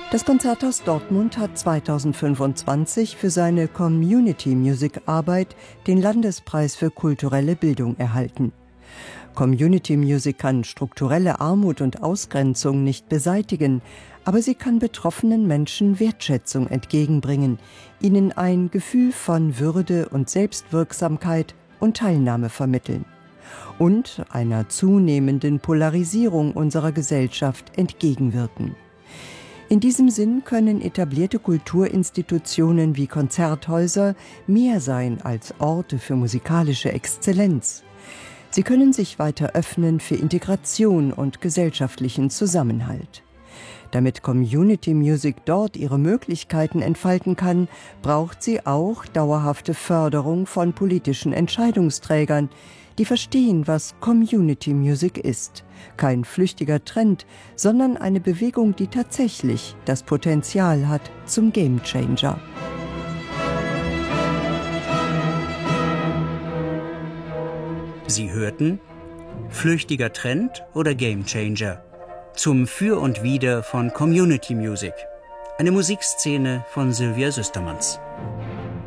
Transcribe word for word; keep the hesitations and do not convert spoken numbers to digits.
Das Konzerthaus Dortmund hat zweitausendfünfundzwanzig für seine Community-Music-Arbeit den Landespreis für kulturelle Bildung erhalten. Community Music kann strukturelle Armut und Ausgrenzung nicht beseitigen, aber sie kann betroffenen Menschen Wertschätzung entgegenbringen, ihnen ein Gefühl von Würde und Selbstwirksamkeit und Teilnahme vermitteln und einer zunehmenden Polarisierung unserer Gesellschaft entgegenwirken. In diesem Sinn können etablierte Kulturinstitutionen wie Konzerthäuser mehr sein als Orte für musikalische Exzellenz. Sie können sich weiter öffnen für Integration und gesellschaftlichen Zusammenhalt. Damit Community Music dort ihre Möglichkeiten entfalten kann, braucht sie auch dauerhafte Förderung von politischen Entscheidungsträgern, die verstehen, was Community Music ist. Kein flüchtiger Trend, sondern eine Bewegung, die tatsächlich das Potenzial hat zum Gamechanger. Sie hörten Flüchtiger Trend oder Gamechanger? Zum Für und Wider von Community Music. Eine Musikszene von Sylvia Süstermanns.